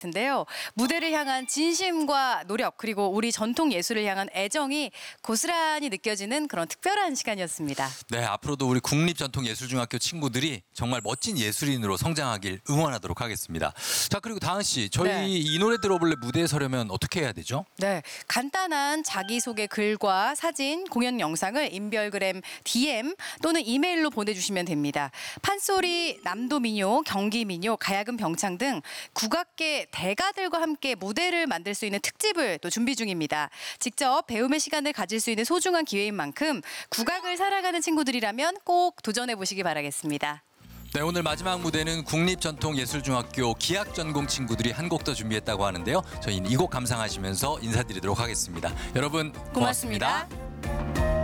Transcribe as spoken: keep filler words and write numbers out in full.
인데요. 무대를 향한 진심과 노력 그리고 우리 전통 예술을 향한 애정이 고스란히 느껴지는 그런 특별한 시간이었습니다. 네, 앞으로도 우리 국립전통예술중학교 친구들이 정말 멋진 예술인으로 성장하길 응원하도록 하겠습니다. 자, 그리고 다은 씨, 저희 네. 이 노래 들어볼래 무대에 서려면 어떻게 해야 되죠? 네, 간단한 자기소개 글과 사진, 공연 영상을 인별그램 디엠 또는 이메일로 보내주시면 됩니다. 판소리, 남도민요, 경기민요, 가야금 병창 등 국악계 대가들과 함께 무대를 만들 수 있는 특집을 또 준비 중입니다. 직접 배움의 시간을 가질 수 있는 소중한 기회인 만큼 국악을 사랑하는 친구들이라면 꼭 도전해 보시기 바라겠습니다. 네, 오늘 마지막 무대는 국립전통예술중학교 기악전공 친구들이 한 곡 더 준비했다고 하는데요. 저희는 이 곡 감상하시면서 인사드리도록 하겠습니다. 여러분 고맙습니다. 고맙습니다.